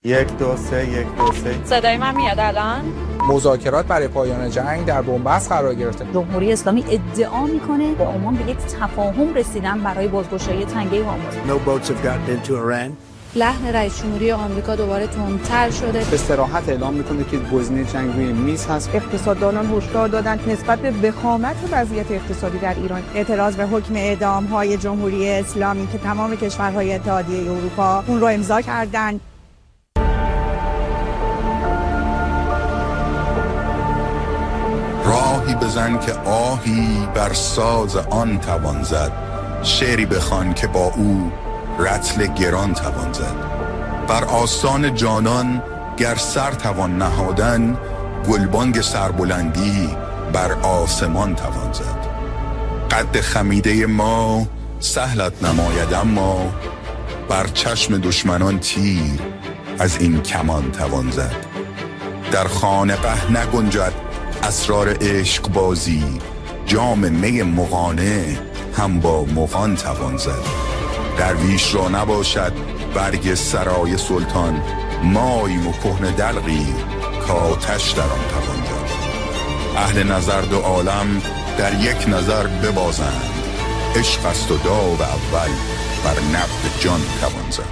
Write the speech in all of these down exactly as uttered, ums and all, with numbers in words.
یک دو سه یک دو سه. صدای من میاد الان؟ مذاکرات برای پایان جنگ در بنبست قرار گرفته. جمهوری اسلامی ادعا میکنه با عمان به یک تفاهم رسیدن برای بازگشایی تنگه هرمز. No boats have gotten into Iran. لحن رئیس جمهوری آمریکا دوباره تندتر شده. به صراحت اعلام میکنه که گزینه جنگ روی میز هست. اقتصاددانان هشدار دادند نسبت به وخامت وضعیت اقتصادی در ایران اعتراض به حکم اعدام‌های جمهوری اسلامی که تمام کشورهای اتحادیه اروپا اون رو امضا کردند. راهی بزن که آهی بر ساز آن توان زد، شعری بخوان که با او رطل گران توان زد. بر آستان جانان گر سر توان نهادن، گلبانگ سربلندی بر آسمان توان زد. قد خمیده ما سهلت نماید، اما بر چشم دشمنان تیر از این کمان توان زد. در خانقه نگنجد اسرار عشق بازی، جام می مغانه هم با مغان توان زد. درویش را نباشد برگ سرای سلطان، مایم و کهنه دلقی کآتش در آن توان زد. اهل نظر دو عالم در یک نظر ببازند، عشق است و داو اول بر نبض جان توان زد.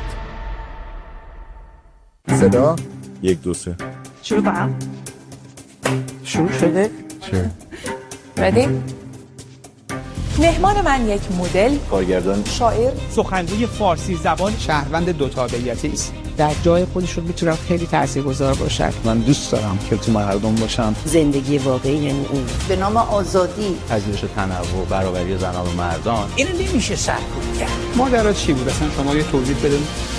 صدا یک دو سه. شروع کنم. شروع شده؟ چه؟ ردی؟ مهمان من یک مدل، کارگردان، شاعر، سخنگوی فارسی زبان، شهروند دو تابعیتی است. در جای خودشون میتونن خیلی تاثیرگذار باشن. من دوست دارم که تو مردم باشم. زندگی واقعی یعنی اون به نام آزادی، پذیرش تنوع، برابری زنان و مردان. اینو نمیشه سرکوب کرد. ماجرا چی بود اصلا؟ شما یه توضیح بدید.